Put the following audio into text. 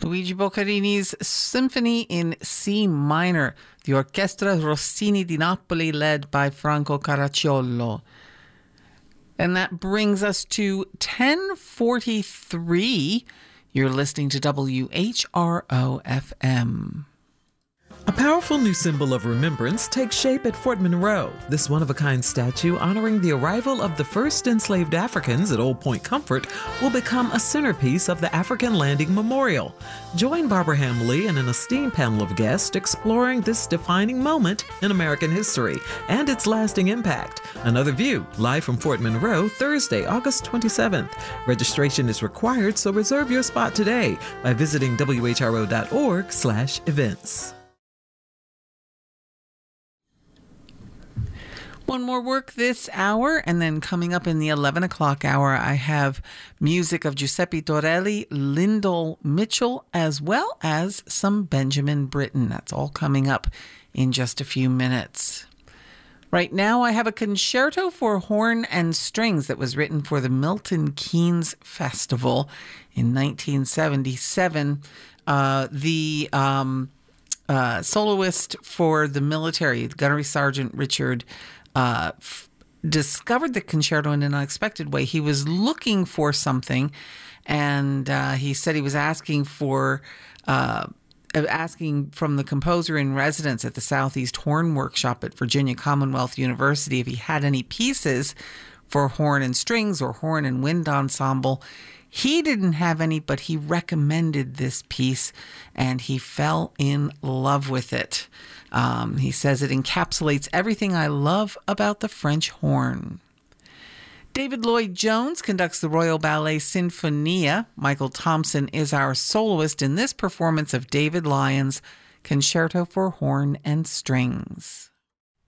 Luigi Boccherini's Symphony in C minor, the Orchestra Rossini di Napoli led by Franco Caracciolo. And that brings us to 10:43. You're listening to WHRO-FM. A powerful new symbol of remembrance takes shape at Fort Monroe. This one-of-a-kind statue honoring the arrival of the first enslaved Africans at Old Point Comfort will become a centerpiece of the African Landing Memorial. Join Barbara Hamley and an esteemed panel of guests exploring this defining moment in American history and its lasting impact. Another View, live from Fort Monroe, Thursday, August 27th. Registration is required, so reserve your spot today by visiting whro.org/events. One more work this hour, and then coming up in the 11 o'clock hour, I have music of Giuseppe Torelli, Lyndall Mitchell, as well as some Benjamin Britten. That's all coming up in just a few minutes. Right now, I have a concerto for horn and strings that was written for the Milton Keynes Festival in 1977. The soloist for the military, Gunnery Sergeant Richard, discovered the concerto in an unexpected way. He was looking for something, and he said he was asking from the composer in residence at the Southeast Horn Workshop at Virginia Commonwealth University if he had any pieces for horn and strings or horn and wind ensemble. He didn't have any, but he recommended this piece, and he fell in love with it. He says it encapsulates everything I love about the French horn. David Lloyd Jones conducts the Royal Ballet Sinfonia. Michael Thompson is our soloist in this performance of David Lyon's Concerto for Horn and Strings.